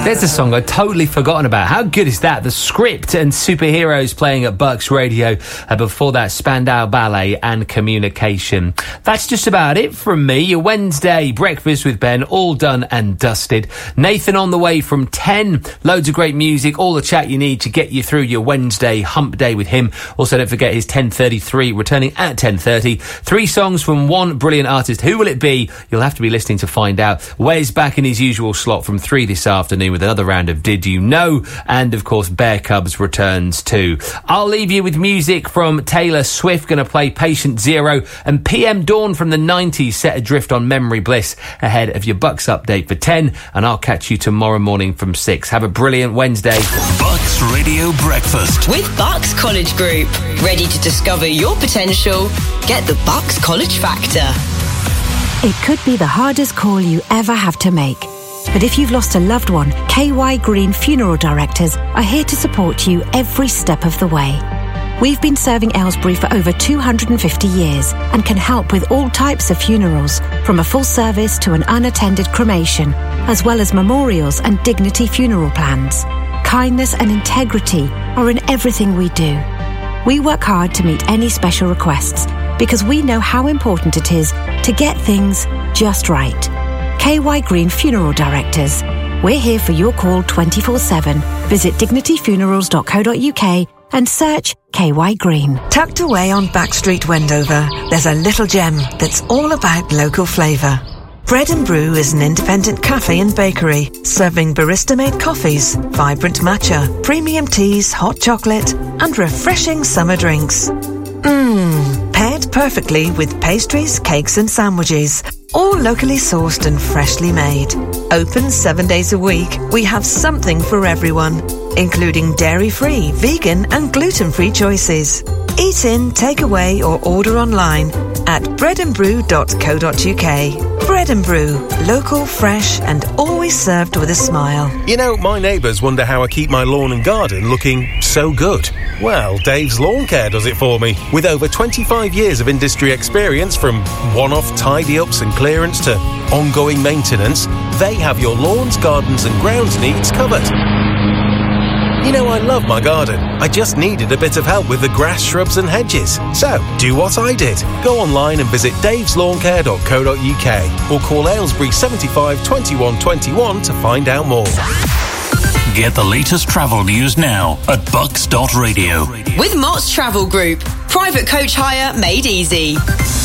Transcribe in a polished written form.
There's a song I'd totally forgotten about. How good is that? The Script and Superheroes playing at Bucks Radio. Before that, Spandau Ballet and Communication. That's just about it from me. Your Wednesday breakfast with Ben, all done and dusted. Nathan on the way from 10. Loads of great music, all the chat you need to get you through your Wednesday hump day with him. Also, don't forget his 10:33 returning at 10:30. 3 songs from one brilliant artist. Who will it be? You'll have to be listening to find out. Wes back in his usual slot from 3 this afternoon with another round of Did You Know? And, of course, Bear Cubs returns too. I'll leave you with music from Taylor Swift, going to play Patient Zero, and PM Dawn from the 90s set adrift on Memory Bliss ahead of your Bucks update for 10, and I'll catch you tomorrow morning from 6. Have a brilliant Wednesday. Bucks Radio Breakfast with Bucks College Group. Ready to discover your potential? Get the Bucks College Factor. It could be the hardest call you ever have to make. But if you've lost a loved one, KY Green Funeral Directors are here to support you every step of the way. We've been serving Aylesbury for over 250 years and can help with all types of funerals, from a full service to an unattended cremation, as well as memorials and dignity funeral plans. Kindness and integrity are in everything we do. We work hard to meet any special requests because we know how important it is to get things just right. KY Green Funeral Directors. We're here for your call 24/7. Visit dignityfunerals.co.uk and search KY Green. Tucked away on Backstreet, Wendover, there's a little gem that's all about local flavour. Bread and Brew is an independent cafe and bakery serving barista-made coffees, vibrant matcha, premium teas, hot chocolate and refreshing summer drinks. Paired perfectly with pastries, cakes and sandwiches, all locally sourced and freshly made. Open 7 days a week, we have something for everyone, including dairy-free, vegan and gluten-free choices. Eat in, take away or order online at breadandbrew.co.uk. Bread and Brew, local, fresh and always served with a smile. You know, my neighbours wonder how I keep my lawn and garden looking so good. Well, Dave's Lawn Care does it for me. With over 25 years of industry experience, from one-off tidy-ups and clearance to ongoing maintenance, they have your lawns, gardens and grounds needs covered. You know, I love my garden. I just needed a bit of help with the grass, shrubs and hedges. So, do what I did. Go online and visit daveslawncare.co.uk or call Aylesbury 75 21 21 to find out more. Get the latest travel news now at bucks.radio. With Mott's Travel Group. Private coach hire made easy.